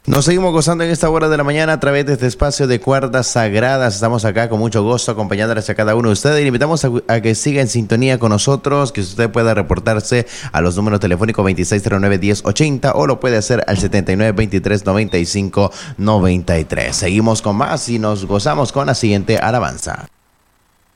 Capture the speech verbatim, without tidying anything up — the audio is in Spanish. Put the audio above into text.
Nos seguimos gozando en esta hora de la mañana a través de este espacio de Cuerdas Sagradas. Estamos acá con mucho gusto acompañándoles a cada uno de ustedes y le invitamos a, a que siga en sintonía con nosotros, que usted pueda reportarse a los números telefónicos veintiséis cero nueve, diez ochenta o lo puede hacer al setenta y nueve, veintitrés, noventa y cinco, noventa y tres. Seguimos con más y nos gozamos con la siguiente alabanza.